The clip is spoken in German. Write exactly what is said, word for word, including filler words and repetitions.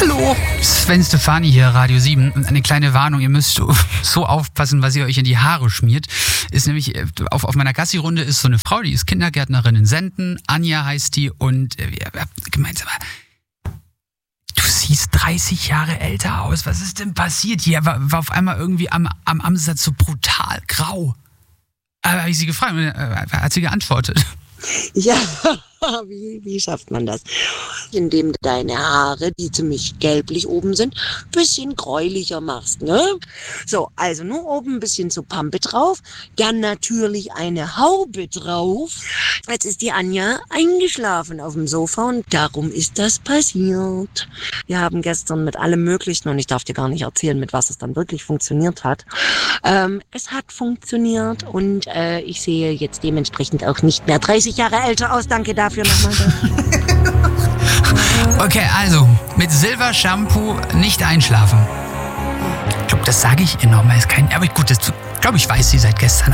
Hallo, Sven Stefani hier, Radio sieben. Und eine kleine Warnung, ihr müsst so aufpassen, was ihr euch in die Haare schmiert. Ist nämlich, auf, auf meiner Gassi-Runde ist so eine Frau, die ist Kindergärtnerin in Senden. Anja heißt die und wir haben gemeinsam... Du siehst dreißig Jahre älter aus. Was ist denn passiert hier? War, war auf einmal irgendwie am, am Ansatz so brutal grau. Aber habe ich sie gefragt, äh, hat sie geantwortet. Ja, wie, wie schafft man das? Indem du deine Haare, die ziemlich gelblich oben sind, ein bisschen gräulicher machst, ne? So, also nur oben ein bisschen so Pampe drauf, dann natürlich eine Haube drauf. Jetzt ist die Anja eingeschlafen auf dem Sofa und darum ist das passiert. Wir haben gestern mit allem Möglichen, und ich darf dir gar nicht erzählen, mit was es dann wirklich funktioniert hat. Ähm, es hat funktioniert und äh, ich sehe jetzt dementsprechend auch nicht mehr dreißig Jahre älter aus. Danke dafür nochmal. Okay, also mit Silber-Shampoo nicht einschlafen. Ich glaube, das sage ich ihr nochmal. Ist kein, aber gut, das glaube ich weiß sie seit gestern.